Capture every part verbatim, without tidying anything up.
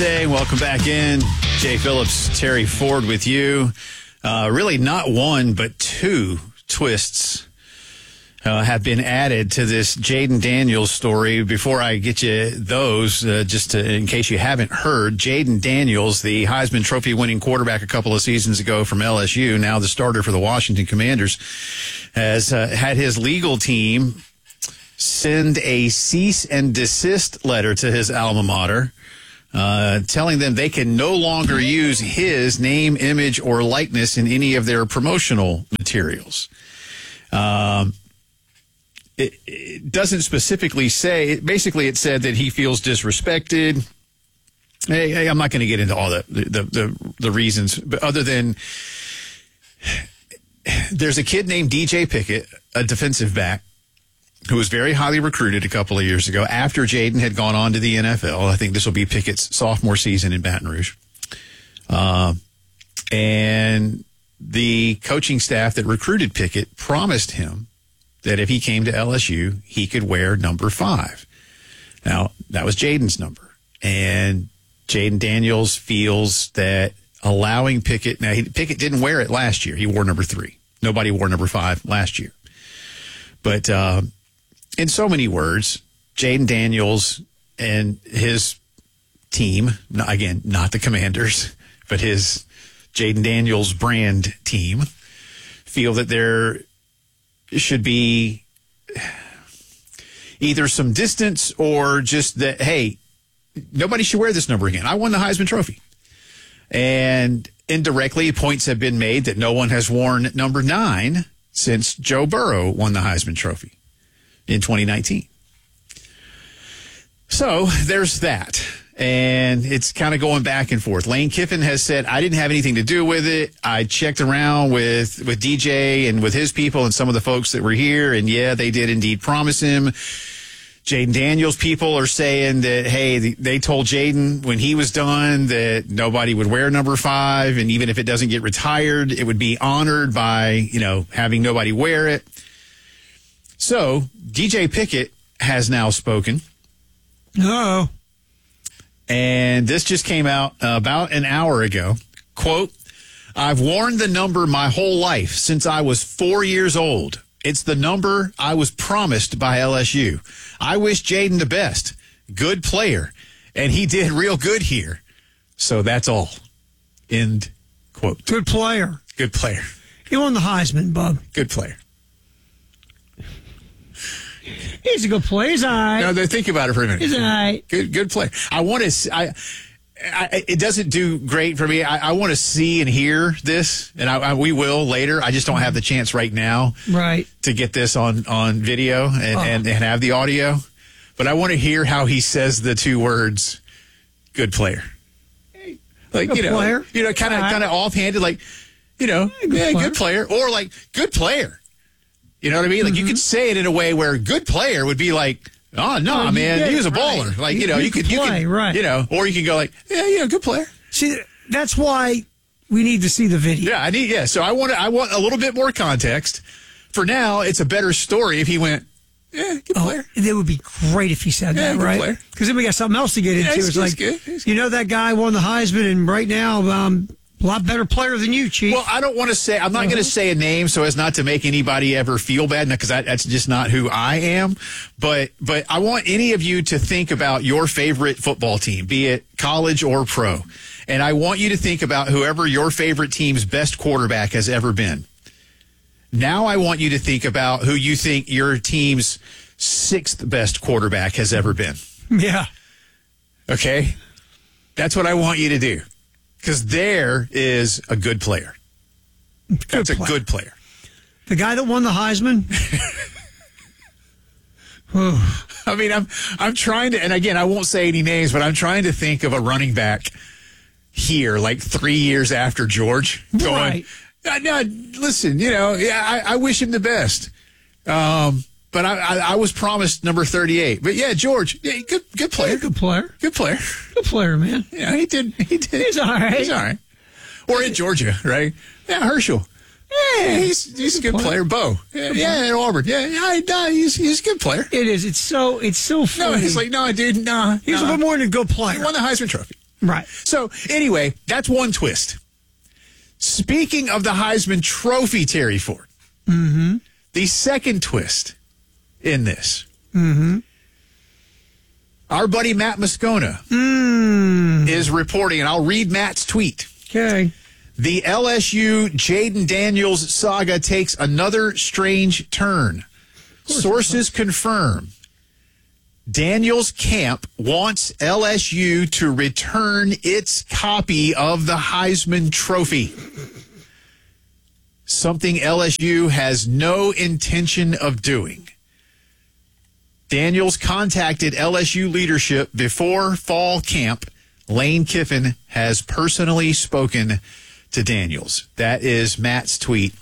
Hey, welcome back in. Jay Phillips, Terry Ford with you. Uh, really not one, but two twists uh, have been added to this Jayden Daniels story. Before I get you those, uh, just to, in case you haven't heard, Jayden Daniels, the Heisman Trophy winning quarterback a couple of seasons ago from L S U, now the starter for the Washington Commanders, has uh, had his legal team send a cease and desist letter to his alma mater, Uh, telling them they can no longer use his name, image, or likeness in any of their promotional materials. Um, it, it doesn't specifically say. Basically, it said that he feels disrespected. Hey, hey I'm not going to get into all the, the the the reasons, but other than there's a kid named D J Pickett, a defensive back, who was very highly recruited a couple of years ago after Jayden had gone on to the N F L. I think this will be Pickett's sophomore season in Baton Rouge. Uh, and the coaching staff that recruited Pickett promised him that if he came to L S U, he could wear number five. Now, that was Jayden's number. And Jayden Daniels feels that allowing Pickett, now he, Pickett didn't wear it last year. He wore number three. Nobody wore number five last year. But, uh, in so many words, Jayden Daniels and his team, again, not the Commanders, but his Jayden Daniels brand team, feel that there should be either some distance or just that, hey, nobody should wear this number again. I won the Heisman Trophy. And indirectly, points have been made that no one has worn number nine since Joe Burrow won the Heisman Trophy in twenty nineteen. So there's that. And it's kind of going back and forth. Lane Kiffin has said, I didn't have anything to do with it. I checked around with, with D J and with his people and some of the folks that were here. And yeah, they did indeed promise him. Jayden Daniels people are saying that, hey, they told Jayden when he was done that nobody would wear number five. And even if it doesn't get retired, it would be honored by, you know, having nobody wear it. So D J Pickett has now spoken. Uh-oh. And this just came out uh, about an hour ago. Quote, I've worn the number my whole life since I was four years old. It's the number I was promised by L S U. I wish Jayden the best. Good player. And he did real good here. So that's all. End quote. Good player. Good player. He won the Heisman, Bub. Good player. He's a good player. He's all right. No, think about it for a minute. He's all right. Good, good player. I want to. I, I. It doesn't do great for me. I, I want to see and hear this, and I, I, we will later. I just don't have the chance right now, right, to get this on on video and, oh. and, and have the audio. But I want to hear how he says the two words, "good player." Like good you know, player. you know, kind of kind of offhanded, like you know, good yeah, player. good player, or like good player. You know what I mean? Like, mm-hmm. you could say it in a way where good player would be like, oh, no, oh, man, he was a baller. Right. Like, you know, you, you could, you play, could, right. you know, or you can go like, yeah, yeah, good player. See, that's why we need to see the video. Yeah, I need, yeah. So I want, I want a little bit more context. For now, it's a better story if he went, yeah, good oh, player. It would be great if he said yeah, that, good right? Because then we got something else to get into. Yeah, he's, it's he's like, good. He's you good. know, that guy won the Heisman, and right now, um, a lot better player than you, Chief. Well, I don't want to say, I'm not uh-huh. going to say a name so as not to make anybody ever feel bad, because that, that's just not who I am. But, but I want any of you to think about your favorite football team, be it college or pro. And I want you to think about whoever your favorite team's best quarterback has ever been. Now I want you to think about who you think your team's sixth best quarterback has ever been. Yeah. Okay? That's what I want you to do. Because there is a good player. Good That's player. a good player. The guy that won the Heisman. I mean, I'm I'm trying to, and again, I won't say any names, but I'm trying to think of a running back here, like three years after George, going, right. no, listen, you know, yeah, I, I wish him the best. Um, But I, I, I was promised number thirty-eight. But yeah, George, yeah, good, good player, yeah, good player, good player, good player, man. Yeah, he did, he did. He's all right. He's all right. Or in Georgia, right? Yeah, Herschel. Yeah, he's he's a good player. player. Bo. Yeah, yeah, in Auburn. Yeah, yeah, no, he's he's a good player. It is. It's so it's so funny. No, he's like, no, dude, no. He's no. a little more than a good player. He won the Heisman Trophy. Right. So anyway, that's one twist. Speaking of the Heisman Trophy, Terry Ford, mm-hmm. the second twist in this, mm-hmm. our buddy Matt Moscona mm. is reporting, and I'll read Matt's tweet. Okay. The L S U Jayden Daniels saga takes another strange turn. Sources confirm Daniels camp wants L S U to return its copy of the Heisman Trophy. Something L S U has no intention of doing. Daniels contacted L S U leadership before fall camp. Lane Kiffin has personally spoken to Daniels. That is Matt's tweet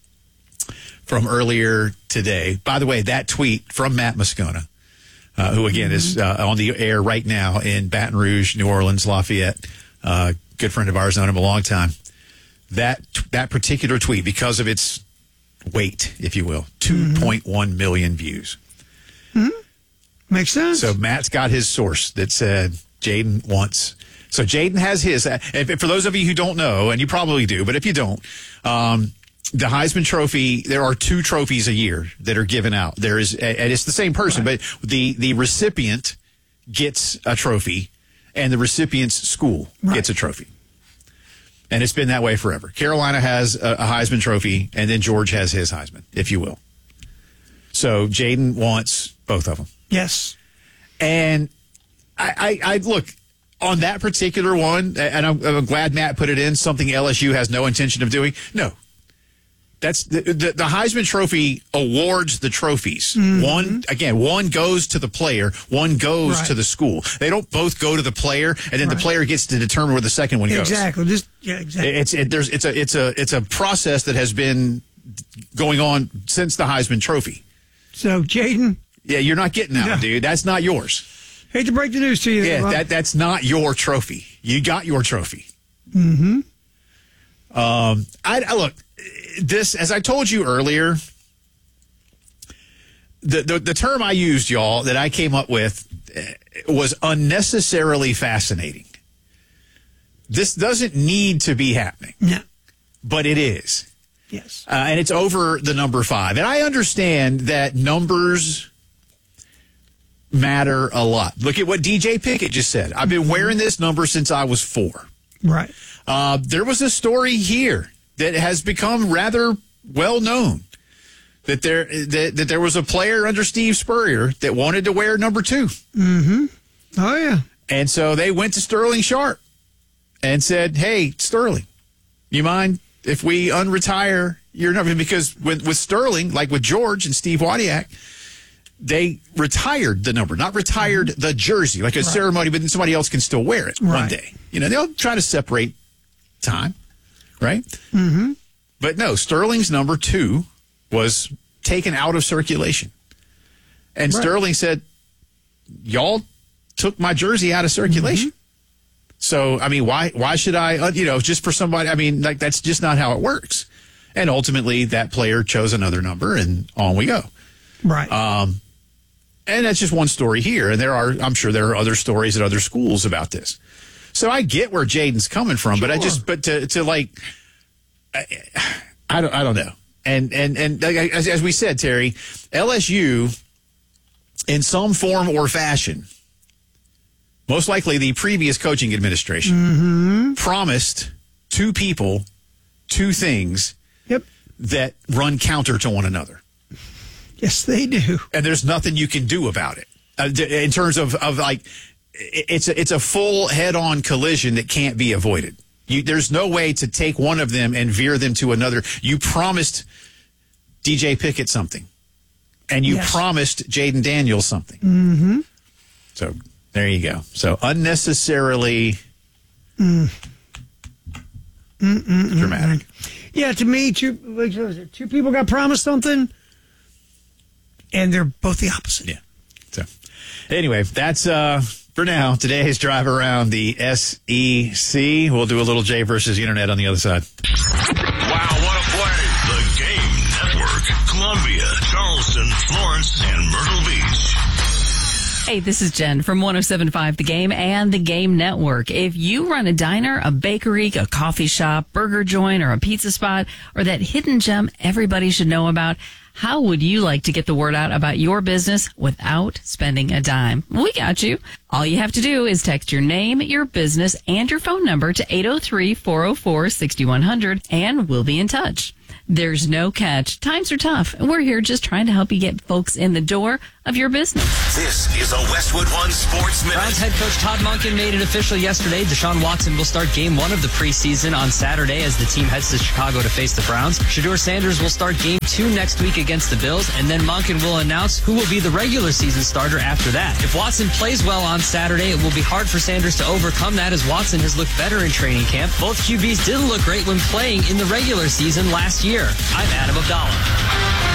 from earlier today. By the way, that tweet from Matt Moscona, uh, who again mm-hmm. is uh, on the air right now in Baton Rouge, New Orleans, Lafayette, uh, good friend of ours, known him a long time. That that particular tweet, because of its weight, if you will, two point one mm-hmm. million views. Mm-hmm. Makes sense. So Matt's got his source that said Jayden wants. So Jayden has his. And for those of you who don't know, and you probably do, but if you don't, um, the Heisman Trophy, there are two trophies a year that are given out. There is, and it's the same person, right. but the, the recipient gets a trophy, and the recipient's school right. gets a trophy. And it's been that way forever. Carolina has a, a Heisman Trophy, and then George has his Heisman, if you will. So Jayden wants both of them. Yes. And I, I, I look, on that particular one, and I'm, I'm glad Matt put it in, something L S U has no intention of doing. No. That's the, the, the Heisman Trophy awards the trophies. Mm-hmm. One, again, one goes to the player, one goes right. to the school. They don't both go to the player, and then right. the player gets to determine where the second one goes. Exactly. Just, yeah, exactly. It's, it, there's, it's, a, it's, a, it's a process that has been going on since the Heisman Trophy. So, Jayden? Yeah, you're not getting that no. one, dude. That's not yours. Hate to break the news to you. Yeah, that, that's not your trophy. You got your trophy. Mm-hmm. Um, I, I look, this, as I told you earlier, the, the, the term I used, y'all, that I came up with was unnecessarily fascinating. This doesn't need to be happening. No. But it is. Yes. Uh, and it's over the number five. And I understand that numbers matter a lot. Look at what D J Pickett just said. I've been wearing this number since I was four. Right. Uh, there was a story here that has become rather well known that there that, that there was a player under Steve Spurrier that wanted to wear number two. Mm-hmm. Oh, yeah. And so they went to Sterling Sharp and said, hey, Sterling, you mind if we unretire your number? Because with, with Sterling, like with George and Steve Wadiak, they retired the number, not retired mm-hmm. the jersey, like a right. ceremony, but then somebody else can still wear it right. one day. You know, they'll try to separate time, right? Mm-hmm. But no, Sterling's number two was taken out of circulation. And right. Sterling said, y'all took my jersey out of circulation. Mm-hmm. So, I mean, why why should I, you know, just for somebody, I mean, like, that's just not how it works. And ultimately, that player chose another number, and on we go. Right. Um, and that's just one story here. And there are, I'm sure there are other stories at other schools about this. So I get where Jayden's coming from, sure. but I just, but to, to like, I, I don't, I don't know. And, and, and as, as we said, Terry, L S U in some form or fashion, most likely the previous coaching administration mm-hmm. promised two people, two things yep. that run counter to one another. Yes, they do. And there's nothing you can do about it uh, in terms of, of like, it's a, it's a full head-on collision that can't be avoided. You, there's no way to take one of them and veer them to another. You promised D J Pickett something, and you yes. promised Jayden Daniels something. Mm-hmm. So there you go. So unnecessarily mm. dramatic. Yeah, to me, two, two people got promised something, and they're both the opposite. Yeah. So anyway, that's uh, for now. Today's drive around the S E C. We'll do a little Jay versus Internet on the other side. Wow, what a play. The Game Network. Columbia, Charleston, Florence, and Myrtle Beach. Hey, this is Jen from one oh seven point five The Game and The Game Network. If you run a diner, a bakery, a coffee shop, burger joint, or a pizza spot, or that hidden gem everybody should know about, how would you like to get the word out about your business without spending a dime? We got you. All you have to do is text your name, your business, and your phone number to eight oh three, four oh four, six one zero zero, and we'll be in touch. There's no catch. Times are tough, and we're here just trying to help you get folks in the door of your business. This is a Westwood One Sports Minute. Browns head coach Todd Monken made it official yesterday. Deshaun Watson will start game one of the preseason on Saturday as the team heads to Chicago to face the Browns. Shedeur Sanders will start game two next week against the Bills, and then Monken will announce who will be the regular season starter after that. If Watson plays well on Saturday, it will be hard for Sanders to overcome that as Watson has looked better in training camp. Both Q Bs didn't look great when playing in the regular season last year. I'm Adam Abdallah.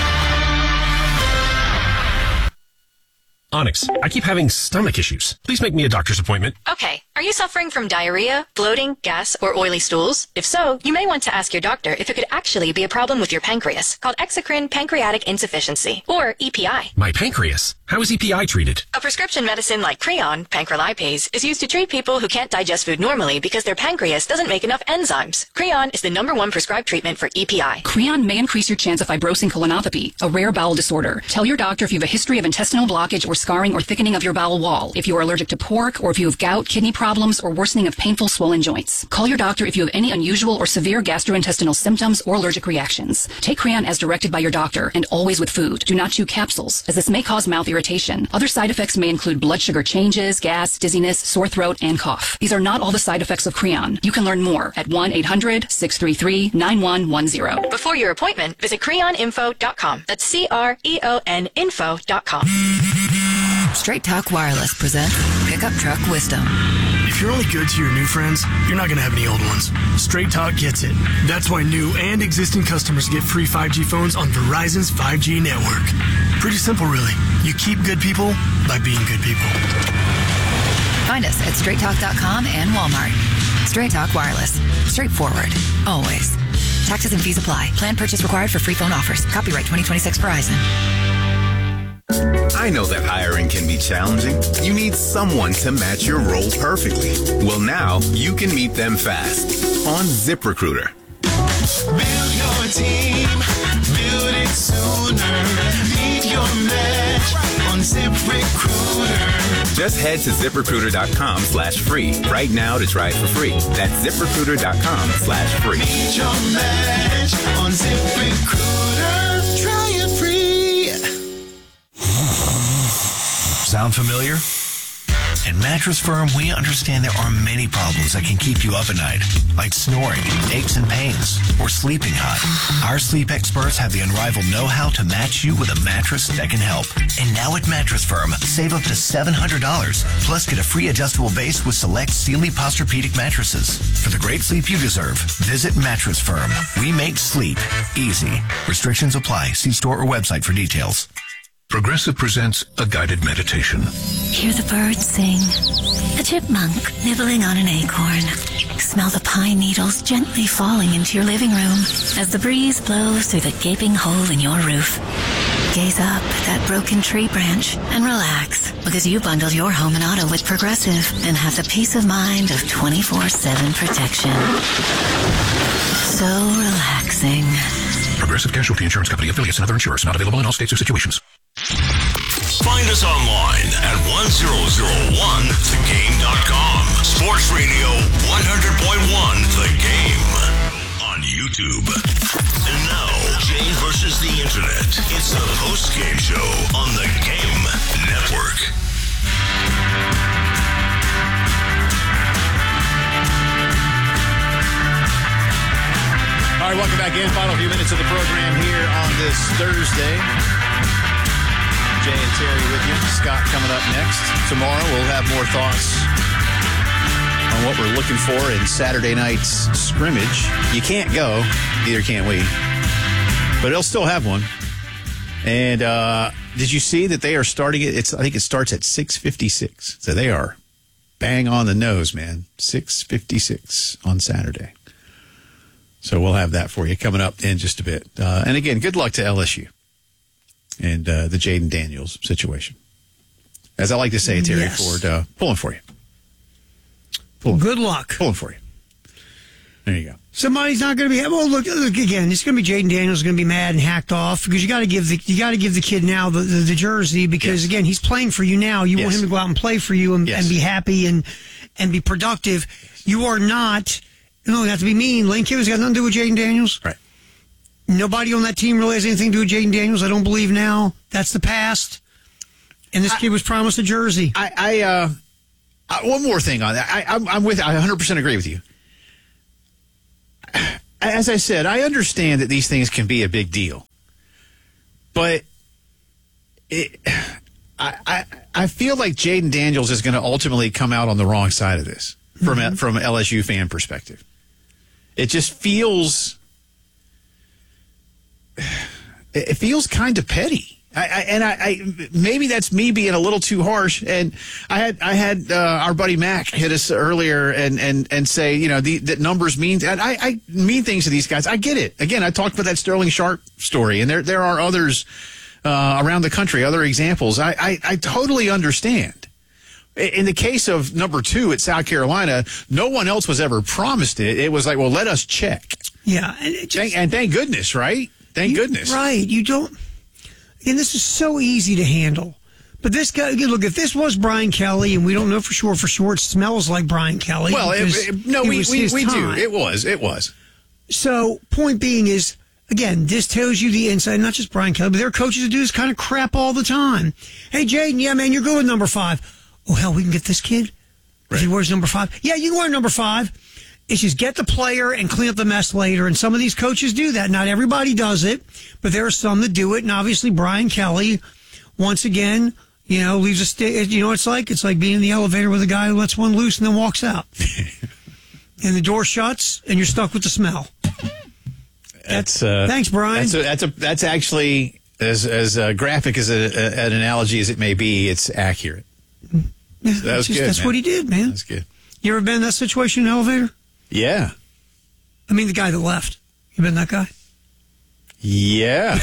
Onyx, I keep having stomach issues. Please make me a doctor's appointment. Okay. Are you suffering from diarrhea, bloating, gas, or oily stools? If so, you may want to ask your doctor if it could actually be a problem with your pancreas, called exocrine pancreatic insufficiency, or E P I. My pancreas? How is E P I treated? A prescription medicine like Creon, pancrelipase, is used to treat people who can't digest food normally because their pancreas doesn't make enough enzymes. Creon is the number one prescribed treatment for E P I. Creon may increase your chance of fibrosing colonopathy, a rare bowel disorder. Tell your doctor if you have a history of intestinal blockage or scarring or thickening of your bowel wall, if you are allergic to pork, or if you have gout, kidney problems, or worsening of painful swollen joints. Call your doctor if you have any unusual or severe gastrointestinal symptoms or allergic reactions. Take Creon as directed by your doctor, and always with food. Do not chew capsules, as this may cause mouth irritation. Other side effects may include blood sugar changes, gas, dizziness, sore throat, and cough. These are not all the side effects of Creon. You can learn more at one eight hundred, six three three, nine one one zero. Before your appointment, visit creon info dot com. That's C R E O N info dot com. Straight Talk Wireless presents Pickup Truck Wisdom. If you're only good to your new friends, you're not going to have any old ones. Straight Talk gets it. That's why new and existing customers get free five G phones on Verizon's five G network. Pretty simple, really. You keep good people by being good people. Find us at straight talk dot com and Walmart. Straight Talk Wireless. Straightforward. Always. Taxes and fees apply. Plan purchase required for free phone offers. Copyright twenty twenty-six Verizon. I know that hiring can be challenging. You need someone to match your role perfectly. Well, now you can meet them fast on ZipRecruiter. Build your team, build it sooner. Meet your match on ZipRecruiter. Just head to ZipRecruiter.com slash free right now to try it for free. That's ZipRecruiter.com slash free. Meet your match on ZipRecruiter. Try it free. Sound familiar? At Mattress Firm, we understand there are many problems that can keep you up at night, like snoring, aches and pains, or sleeping hot. Our sleep experts have the unrivaled know-how to match you with a mattress that can help. And now at Mattress Firm, save up to seven hundred dollars, plus get a free adjustable base with select Sealy Posturepedic mattresses. For the great sleep you deserve, visit Mattress Firm. We make sleep easy. Restrictions apply. See store or website for details. Progressive presents a guided meditation. Hear the birds sing. A chipmunk nibbling on an acorn. Smell the pine needles gently falling into your living room as the breeze blows through the gaping hole in your roof. Gaze up at that broken tree branch and relax, because you bundled your home and auto with Progressive and have the peace of mind of twenty-four seven protection. So relaxing. Progressive Casualty Insurance Company, affiliates, and other insurers. Not available in all states or situations. Find us online at one thousand one the game dot com. Sports Radio one hundred point one The Game on YouTube. And now, Jay versus the Internet. It's the post-game show on the Game Network. All right, welcome back in. Final few minutes of the program here on this Thursday. Jay and Terry with you. Scott coming up next. Tomorrow we'll have more thoughts on what we're looking for in Saturday night's scrimmage. You can't go, neither can we, but it'll still have one. And uh, did you see that they are starting it? It's I think it starts at six fifty-six. So they are bang on the nose, man. six fifty-six on Saturday. So we'll have that for you coming up in just a bit. Uh, and again, good luck to L S U and uh, the Jaden Daniels situation. as I like to say, Terry Yes. Ford, uh, pulling for you. Well, good luck. Pulling for you. There you go. Somebody's not going to be. Well, look, look again. It's going to be Jaden Daniels going to be mad and hacked off because you got to give the you got to give the kid now the, the, the jersey because yes. again he's playing for you now. You yes. want him to go out and play for you and, yes. and be happy and and be productive. You are not. You don't have to be mean. Lane Kiffin's got nothing to do with Jaden Daniels. Right. Nobody on that team really has anything to do with Jaden Daniels. I don't believe now. That's the past. And this I, kid was promised a jersey. I, I uh, I, one more thing on that. I, I'm, I'm with. I one hundred percent agree with you. As I said, I understand that these things can be a big deal, but it, I, I I feel like Jaden Daniels is going to ultimately come out on the wrong side of this from mm-hmm. a, from an L S U fan perspective. It just feels it feels kind of petty. I, I, and I, I maybe that's me being a little too harsh. And I had I had uh, our buddy Mac hit us earlier and, and, and say, you know, the, that numbers mean. And I, I mean things to these guys. I get it. Again, I talked about that Sterling Sharp story, and there there are others uh, around the country, other examples. I, I, I totally understand. In the case of number two at South Carolina, no one else was ever promised it. It was like, well, let us check. Yeah, and, it just, thank, and thank goodness, right? Thank you, goodness, right? You don't. And this is so easy to handle. But this guy, look, if this was Brian Kelly, and we don't know for sure, for sure, it smells like Brian Kelly. Well, it, it, no, it we, we, we do. time. It was. It was. So, point being is, again, this tells you the inside, not just Brian Kelly, but there are coaches that do this kind of crap all the time. Hey, Jaden, yeah, man, you're good with number five. Oh, hell, we can get this kid? Right. If he wears number five? Yeah, you can wear number five. It's just get the player and clean up the mess later. And some of these coaches do that. Not everybody does it, but there are some that do it. And obviously, Brian Kelly, once again, you know, leaves a st- you know what it's like? It's like being in the elevator with a guy who lets one loose and then walks out. And the door shuts and you're stuck with the smell. That's uh, Thanks, Brian. That's a, that's a that's actually as as uh, graphic as a, a, an analogy as it may be. It's accurate. Yeah, so that was just, good. That's man. what he did, man. That's good. You ever been in that situation in an elevator? Yeah. I mean, the guy that left. You been that guy? Yeah.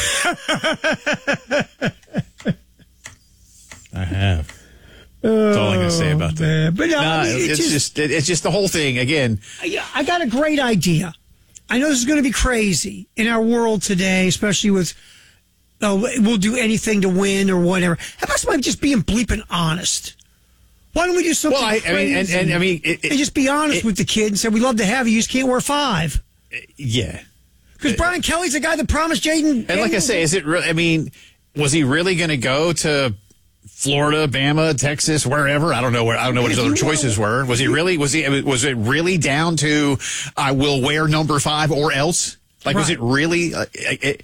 I have. That's all I'm going to say about that. Man. But no, nah, I mean, it's, it's just, just it's just the whole thing again. I, I got a great idea. I know this is going to be crazy in our world today, especially with oh, we'll do anything to win or whatever. How about somebody just being bleeping honest? Why don't we do something well, I, crazy? I mean, and, and I mean, it, it, and just be honest it, with the kid and say, "We love to have you. You just can't wear five." Yeah, because Brian Kelly's the guy that promised Jaden. And like I say, is it? Re- I mean, was he really going to go to Florida, Bama, Texas, wherever? I don't know where. I don't know what his other choices were. Was he really? Was he? Was it really down to I will wear number five or else? Like, right. was it really? Uh, it,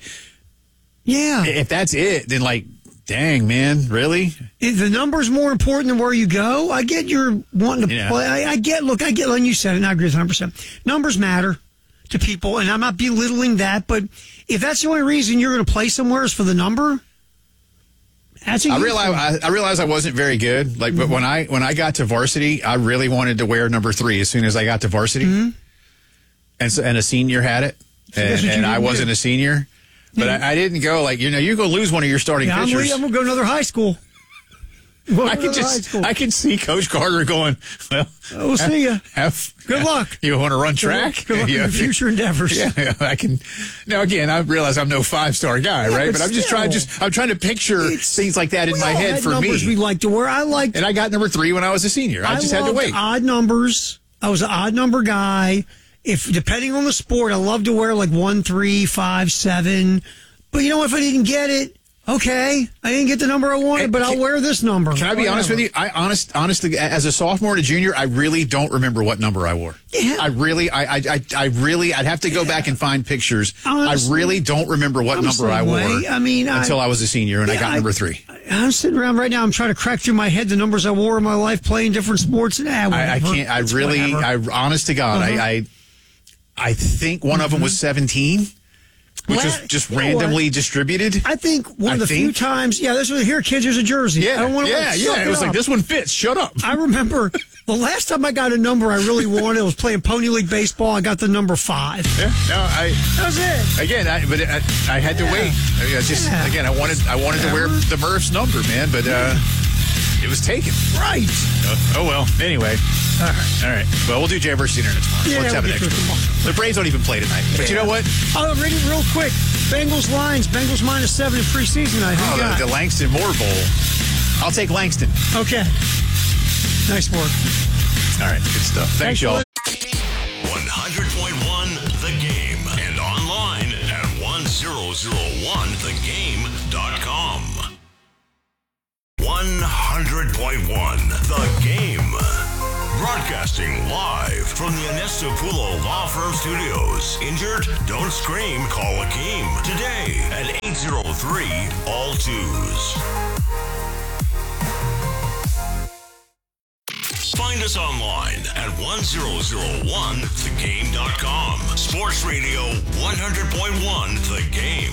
yeah. If that's it, then like. Dang, man, really? Is the number's more important than where you go? I get you're wanting to yeah. play. I, I get, look, I get, and you said it, and I agree with one hundred percent. Numbers matter to people, and I'm not belittling that, but if that's the only reason you're going to play somewhere is for the number, that's a I realize I, I realized I wasn't very good. Like, mm-hmm. but when I when I got to varsity, I really wanted to wear number three as soon as I got to varsity, mm-hmm. and so and a senior had it, so and, and I wasn't do. a senior. But I, I didn't go like, you know, you're going to lose one of your starting yeah, pitchers. I'm, I'm going to go to another high school. Go I can just, I can see Coach Carter going, well, we'll have, see you. Have, Good luck. You want to run track? Good luck, good luck yeah. in your future endeavors. Yeah, yeah, I can. Now, again, I realize I'm no five star guy, yeah, right? But, but I'm just trying, just I'm trying to picture things like that in my head for numbers me. We like to wear. I like, and I got number three when I was a senior. I, I just had to wait. Odd numbers. I was an odd number guy. If depending on the sport, I love to wear like one, three, five, seven. But you know, if I didn't get it, okay, I didn't get the number I wanted, but I'll wear this number. Can I be Whatever. honest with you? I honest, honestly, as a sophomore and a junior, I really don't remember what number I wore. Yeah. I really, I, I, I really, I'd have to go yeah. back and find pictures. Honestly, I really don't remember what I'm number I wore. Way. I mean, until I, I was a senior and yeah, I got I, number three. I'm sitting around right now. I'm trying to crack through my head the numbers I wore in my life playing different sports. And, ah, I, I can't. I it's really. whatever. I honest to God, uh-huh. I, I, I think one mm-hmm. of them was seventeen. Which well, was just randomly distributed. I think one I of the think. few times, yeah, this was here, kids, there's a jersey. Yeah, I don't want to yeah, like, yeah. It, it was up. like, this one fits. Shut up. I remember the last time I got a number I really wanted, I was playing Pony League Baseball. I got the number five. Yeah, no, I. That was it. Again, I, but I, I had to yeah. wait. I, mean, I just, yeah. again, I wanted, I wanted to wear the Murph's number, man, but, uh, It was taken. Right. Oh, oh well. Anyway. All right. All right. Well, we'll do Jam versus Internet tomorrow. Yeah, Let's have we'll an get extra. to it tomorrow. The Braves don't even play tonight. But you know what? I'll read it real quick. Bengals Lions. Bengals minus seven in preseason night. Who Oh, you got? the, the Langston Moore Bowl. I'll take Langston. Okay. Nice work. All right. Good stuff. Thanks, Thanks y'all. one hundred point one The Game and online at one thousand one the game dot com. one hundred point one The Game. Broadcasting live from the Anestapulo Law Firm Studios. Injured? Don't scream. Call Akeem today at eight zero three all twos. Find us online at one thousand one the game dot com. Sports Radio one hundred point one The Game.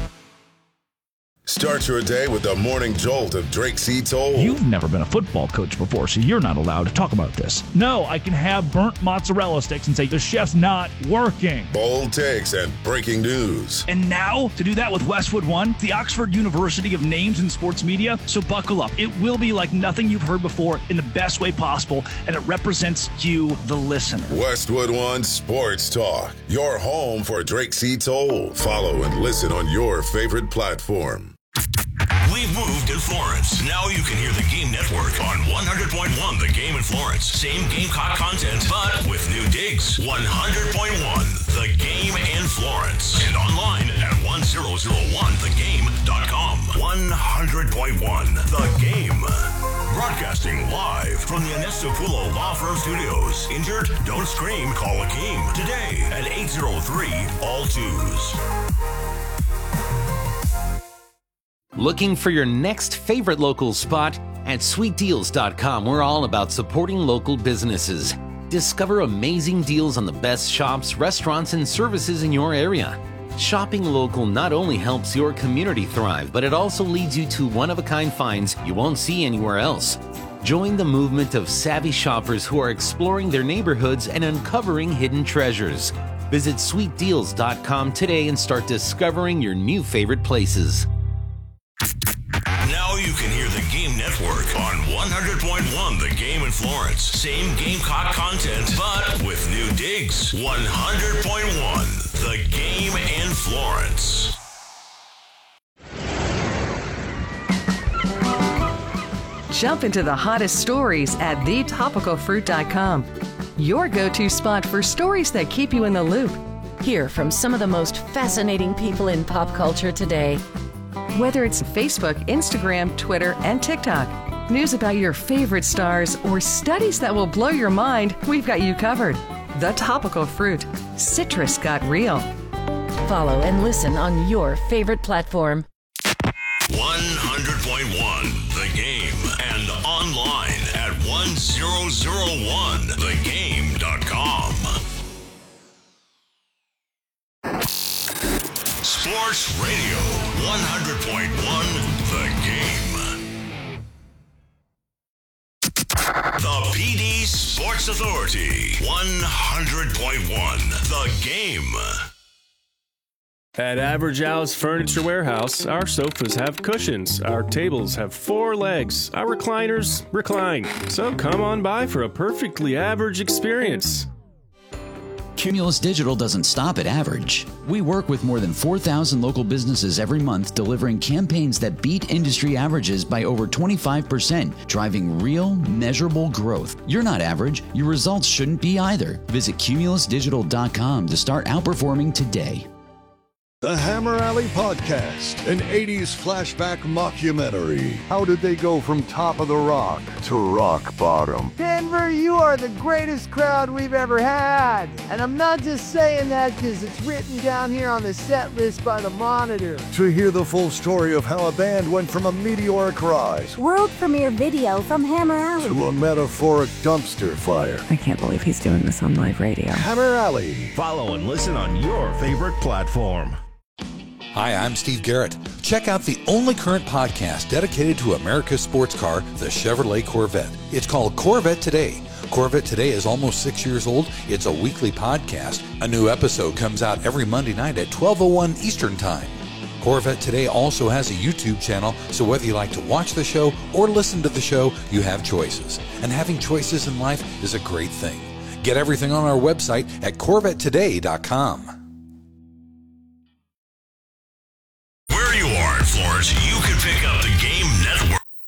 Start your day with the morning jolt of Drake C. Toll. You've never been a football coach before, so you're not allowed to talk about this. No, I can have burnt mozzarella sticks and say the chef's not working. Bold takes and breaking news. And now, to do that with Westwood One, the Oxford University of names in sports media, so buckle up. It will be like nothing you've heard before in the best way possible, and it represents you, the listener. Westwood One Sports Talk, your home for Drake C. Toll. Follow and listen on your favorite platform. We've moved in Florence. Now you can hear the Game Network on one hundred point one The Game in Florence. Same Gamecock content, but with new digs. one hundred point one The Game in Florence. And online at one thousand one the game dot com. one hundred point one The Game. Broadcasting live from the Anestapulo Law Firm Studios. Injured? Don't scream. Call Akeem today at eight zero three all twos. Looking for your next favorite local spot? At sweet deals dot com, we're all about supporting local businesses. Discover amazing deals on the best shops, restaurants, and services in your area. Shopping local not only helps your community thrive, but it also leads you to one-of-a-kind finds you won't see anywhere else. Join the movement of savvy shoppers who are exploring their neighborhoods and uncovering hidden treasures. Visit sweet deals dot com today and start discovering your new favorite places. Now you can hear the Game Network on one hundred point one The Game in Florence. Same Gamecock content, but with new digs. one hundred point one The Game in Florence. Jump into the hottest stories at the topical fruit dot com. Your go-to spot for stories that keep you in the loop. Hear from some of the most fascinating people in pop culture today. Whether it's Facebook, Instagram, Twitter, and TikTok, news about your favorite stars, or studies that will blow your mind, we've got you covered. The Topical Fruit. Citrus got real. Follow and listen on your favorite platform. one hundred point one The Game and online at one thousand one the game dot com. Sports Radio one hundred point one The Game. The P D Sports Authority one hundred point one The Game. At Average Al's Furniture Warehouse, our sofas have cushions, our tables have four legs, our recliners recline. So come on by for a perfectly average experience. Cumulus Digital doesn't stop at average. We work with more than four thousand local businesses every month, delivering campaigns that beat industry averages by over twenty-five percent, driving real, measurable growth. You're not average. Your results shouldn't be either. Visit cumulus digital dot com to start outperforming today. The Hammer Alley Podcast, an eighties flashback mockumentary. How did they go from top of the rock to rock bottom? Denver, you are the greatest crowd we've ever had. And I'm not just saying that because it's written down here on the set list by the Monitor. To hear the full story of how a band went from a meteoric rise world premiere video from Hammer Alley to a metaphoric dumpster fire. I can't believe he's doing this on live radio. Hammer Alley. Follow and listen on your favorite platform. Hi, I'm Steve Garrett. Check out the only current podcast dedicated to America's sports car, the Chevrolet Corvette. It's called Corvette Today. Corvette Today is almost six years old. It's a weekly podcast. A new episode comes out every Monday night at twelve oh one Eastern Time. Corvette Today also has a YouTube channel, so whether you like to watch the show or listen to the show, you have choices. And having choices in life is a great thing. Get everything on our website at corvette today dot com. Where you are in Florence, you can pick up the Game